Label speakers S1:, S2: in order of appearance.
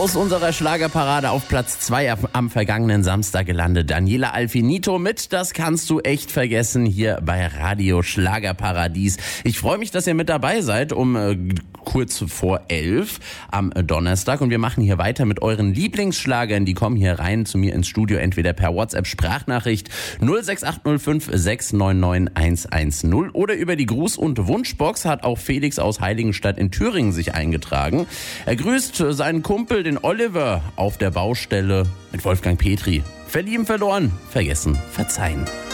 S1: aus unserer Schlagerparade auf Platz 2 am vergangenen Samstag gelandet. Daniela Alfinito mit Das kannst du echt vergessen hier bei Radio Schlagerparadies. Ich freue mich, dass ihr mit dabei seid um kurz vor 11 am Donnerstag und wir machen hier weiter mit euren Lieblingsschlagern. Die kommen hier rein zu mir ins Studio, entweder per WhatsApp-Sprachnachricht 06805 699 110 oder über die Gruß- und Wunschbox hat auch Felix aus Heiligenstadt in Thüringen sich eingetragen. Er grüßt seinen Kumpel, den Oliver, auf der Baustelle mit Wolfgang Petri. Verlieben, verloren, vergessen, verzeihen.